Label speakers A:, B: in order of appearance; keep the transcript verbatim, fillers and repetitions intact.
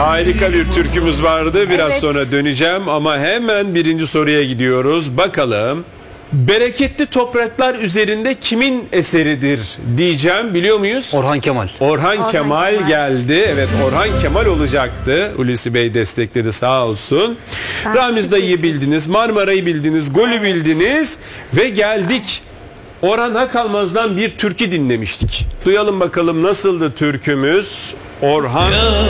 A: Harika bir türkümüz vardı. Biraz
B: Evet.
A: sonra döneceğim ama hemen birinci soruya gidiyoruz. Bakalım. Bereketli topraklar üzerinde kimin eseridir diyeceğim. Biliyor muyuz?
C: Orhan Kemal.
A: Orhan,
B: Orhan
A: Kemal,
B: Kemal
A: geldi. Evet, Orhan Kemal olacaktı. Hulusi Bey destekledi, sağ olsun.
B: Ben
A: Ramiz dayıyı bildiniz, Marmara'yı bildiniz, golü
B: Evet.
A: bildiniz ve geldik. Orhan Akalmaz'dan bir türkü dinlemiştik. Duyalım bakalım nasıldı türkümüz. Orhan